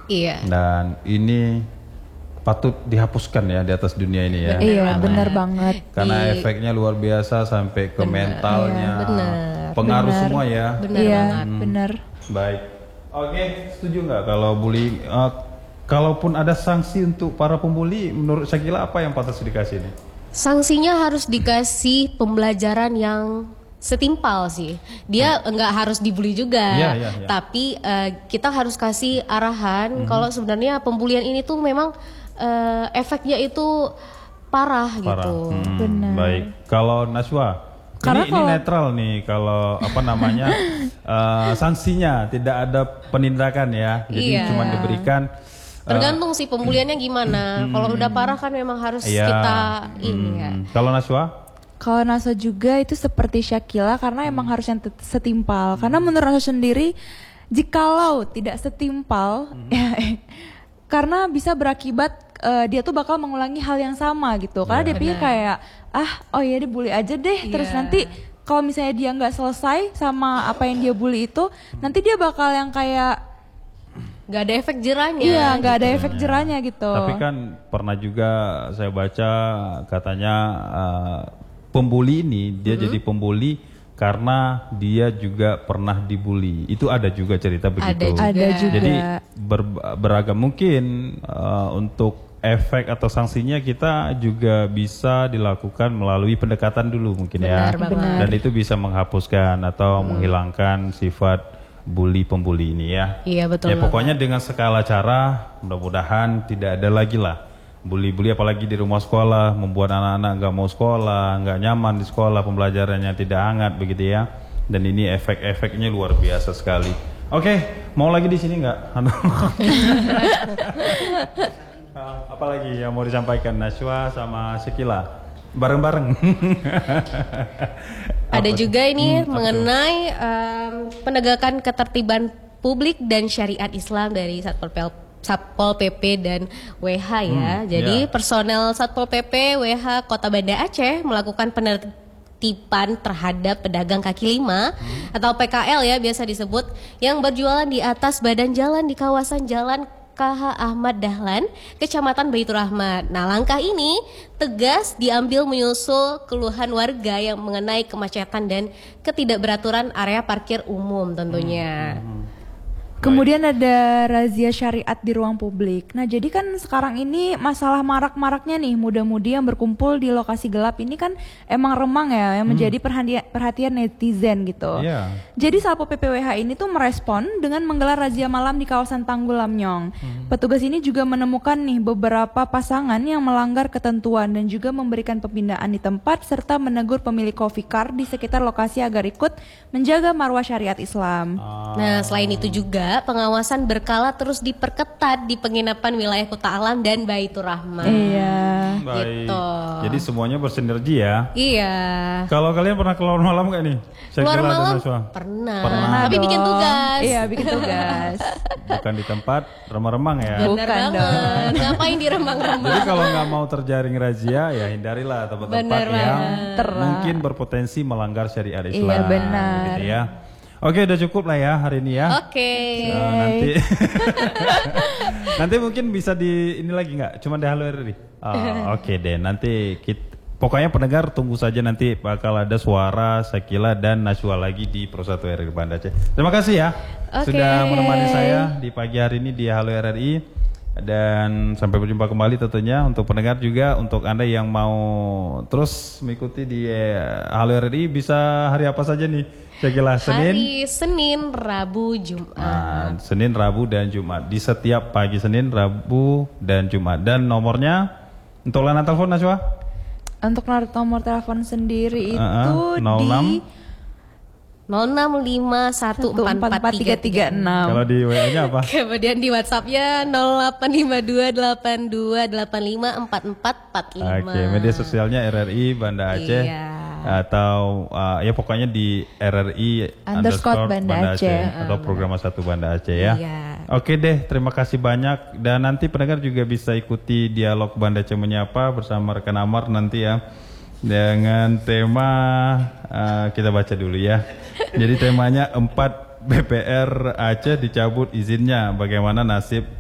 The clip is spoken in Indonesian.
Iya. Dan ini patut dihapuskan ya di atas dunia ini ya. Iya, benar banget. Karena efeknya luar biasa sampai ke mentalnya. Pengaruh semua ya. Benar Iya, banget. benar. Baik. Oke, setuju nggak kalau bullying? Kalaupun ada sanksi untuk para pembuli, menurut Syakila apa yang patut dikasih nih? Sanksinya harus dikasih pembelajaran yang setimpal sih. Dia nggak harus dibully juga, Iya. tapi kita harus kasih arahan kalau sebenarnya pembulian ini tuh memang efeknya itu parah. Gitu. Benar. Baik. Kalau Najwa, ini netral nih kalau apa namanya sanksinya tidak ada penindakan ya, jadi cuma diberikan. Tergantung sih pembuliannya gimana. Kalau udah parah kan memang harus kita ini ya. Kalau Najwa? Kalau Naso juga itu seperti Syakila karena emang harus yang setimpal. Karena menurut Naso sendiri, jikalau tidak setimpal, karena bisa berakibat dia tuh bakal mengulangi hal yang sama gitu. Karena dia pikir kayak, oh ya dibully aja deh. Terus nanti kalau misalnya dia nggak selesai sama apa yang dia bully itu, nanti dia bakal yang kayak Gak ada efek jerahnya. iya, nggak ada efek jerahnya gitu. Tapi kan pernah juga saya baca katanya pembuli ini dia jadi pembuli karena dia juga pernah dibully. Itu ada juga cerita begitu. Ada juga. Jadi beragam mungkin untuk efek atau sanksinya kita juga bisa dilakukan melalui pendekatan dulu mungkin ya. Benar. Dan itu bisa menghapuskan atau menghilangkan sifat pembuli ini ya. Iya betul. Ya pokoknya dengan segala cara mudah-mudahan tidak ada lagi lah bully-bully apalagi di rumah sekolah membuat anak-anak nggak mau sekolah, nggak nyaman di sekolah, pembelajarannya tidak hangat begitu ya. Dan ini efek-efeknya luar biasa sekali. Oke, mau lagi di sini nggak? Apalagi yang mau disampaikan Najwa sama Syakila? Bareng-bareng. Ada juga ini mengenai penegakan ketertiban publik dan syariat Islam dari Satpol PP dan WH ya. Jadi personel Satpol PP WH Kota Banda Aceh melakukan penertiban terhadap pedagang kaki lima atau PKL ya biasa disebut yang berjualan di atas badan jalan di kawasan Jalan KH Ahmad Dahlan, Kecamatan Baitur Rahmat. Nah, langkah ini tegas diambil menyusul keluhan warga yang mengenai kemacetan dan ketidakberaturan area parkir umum tentunya. Kemudian ada razia syariat di ruang publik. Nah, jadi kan sekarang ini masalah marak-maraknya nih muda-mudi yang berkumpul di lokasi gelap ini kan emang remang ya yang menjadi perhatian netizen gitu. Jadi Satpol PPWH ini tuh merespon dengan menggelar razia malam di kawasan Tanggul Lamnyong. Petugas ini juga menemukan nih beberapa pasangan yang melanggar ketentuan dan juga memberikan pembinaan di tempat serta menegur pemilik coffee car di sekitar lokasi agar ikut menjaga marwah syariat Islam. Nah, selain itu juga pengawasan berkala terus diperketat di penginapan wilayah Kota Alam dan Baitur Rahmat. Iya. Baik. Gitu. Jadi semuanya bersinergi ya. Iya. Kalau kalian pernah keluar malam nggak nih? Keluar Syakila dan malam? Najwa? Pernah. Pernah Tapi bikin tugas. Iya, bikin tugas. Bukan di tempat remang-remang ya. Bener Bukan banget. Ngapain di remang-remang? Jadi kalau nggak mau terjaring razia ya hindarilah tempat-tempat Bener yang banget. mungkin berpotensi melanggar syariat Islam. Iya, benar. Gitu ya. Oke, udah cukup lah ya hari ini ya. Oke. Nanti nanti mungkin bisa di ini lagi nggak? Cuma di Halo RRI. Oke deh, nanti pokoknya pendengar tunggu saja nanti bakal ada suara Syakila dan Najwa lagi di Pro 1 RRI Banda Aceh. Terima kasih ya sudah menemani saya di pagi hari ini di Halo RRI. Dan sampai berjumpa kembali tentunya untuk pendengar juga, untuk Anda yang mau terus mengikuti di Halo RRI bisa hari apa saja nih? Syakila, Hari Senin, Rabu, Jumat. Senin, Rabu, dan Jumat. Di setiap pagi Senin, Rabu, dan Jumat. Dan nomornya untuk layanan telepon Najwa? Untuk nomor telepon sendiri itu 06 di 0651444336. Kalau di WA-nya apa? Kemudian di WhatsApp-nya 085285854445. Oke, media sosialnya RRI Banda Aceh. Atau ya pokoknya di RRI _Banda Aceh atau program 1 Banda Aceh ya. Oke deh, terima kasih banyak. Dan nanti pendengar juga bisa ikuti dialog Banda Aceh Menyapa bersama rekan Amar nanti ya. Dengan tema kita baca dulu ya. Jadi temanya 4 BPR Aceh dicabut izinnya. Bagaimana nasib